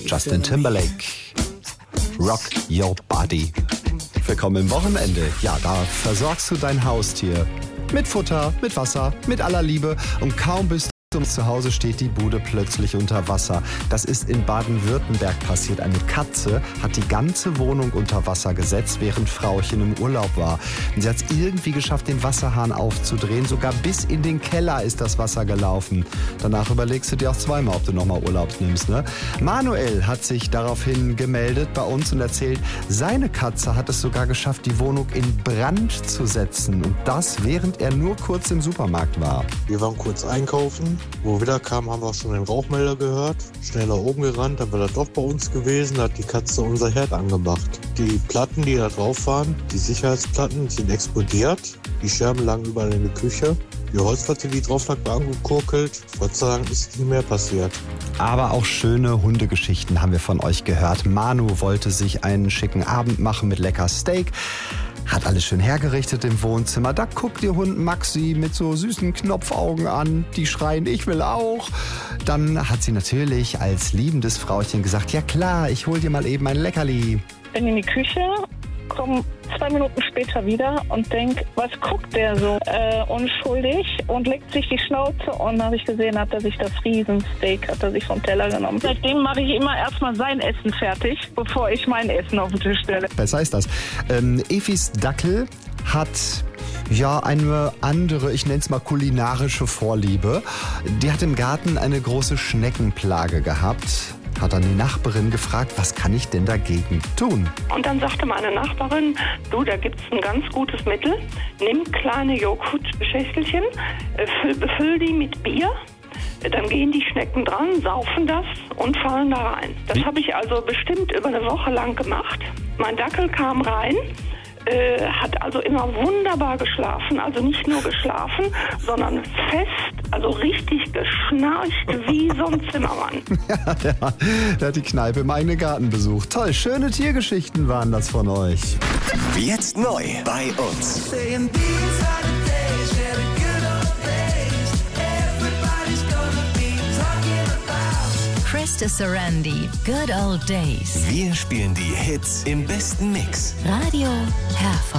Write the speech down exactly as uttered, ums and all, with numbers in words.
Justin Timberlake. Rock Your Body. Willkommen im Wochenende. Ja, da versorgst du dein Haustier mit Futter, mit Wasser, mit aller Liebe und kaum bist du zu Hause steht die Bude plötzlich unter Wasser. Das ist in Baden-Württemberg passiert. Eine Katze hat die ganze Wohnung unter Wasser gesetzt, während Frauchen im Urlaub war. Und sie hat es irgendwie geschafft, den Wasserhahn aufzudrehen. Sogar bis in den Keller ist das Wasser gelaufen. Danach überlegst du dir auch zweimal, ob du nochmal Urlaub nimmst, ne? Manuel hat sich daraufhin gemeldet bei uns und erzählt, seine Katze hat es sogar geschafft, die Wohnung in Brand zu setzen. Und das, während er nur kurz im Supermarkt war. Wir waren kurz einkaufen. Wo wir wieder kamen, haben wir schon den Rauchmelder gehört. Schnell nach oben gerannt, dann war er doch bei uns gewesen, hat die Katze unser Herd angemacht. Die Platten, die da drauf waren, die Sicherheitsplatten, sind explodiert. Die Scherben lagen überall in der Küche. Die Holzplatte, die drauf lag, war angekokelt. Gott sei Dank ist nicht mehr passiert. Aber auch schöne Hundegeschichten haben wir von euch gehört. Manu wollte sich einen schicken Abend machen mit lecker Steak. Hat alles schön hergerichtet im Wohnzimmer. Da guckt ihr Hund Maxi mit so süßen Knopfaugen an. Die schreien, ich will auch. Dann hat sie natürlich als liebendes Frauchen gesagt, ja klar, ich hol dir mal eben ein Leckerli. Bin in die Küche, komme zwei Minuten später wieder und denk, was guckt der so äh, unschuldig und leckt sich die Schnauze und dann habe ich gesehen, hat er sich das Riesensteak, hat er sich vom Teller genommen. Seitdem mache ich immer erstmal sein Essen fertig, bevor ich mein Essen auf den Tisch stelle. Besser ist das. Ähm, Efis Dackel hat ja eine andere, ich nenne es mal kulinarische Vorliebe. Die hat im Garten eine große Schneckenplage gehabt. Hat dann die Nachbarin gefragt, was kann ich denn dagegen tun? Und dann sagte meine Nachbarin, du, da gibt's ein ganz gutes Mittel. Nimm kleine Joghurtschächtelchen, füll, befüll die mit Bier, dann gehen die Schnecken dran, saufen das und fallen da rein. Das habe ich also bestimmt über eine Woche lang gemacht. Mein Dackel kam rein, äh, hat also immer wunderbar geschlafen, also nicht nur geschlafen, sondern fest, also richtig geschnarcht wie so ein Zimmermann. Ja, der, der hat die Kneipe im eigenen Garten besucht. Toll, schöne Tiergeschichten waren das von euch. Jetzt neu bei uns. Krista Sarandi, Good Old Days. Wir spielen die Hits im besten Mix. Radio Herford.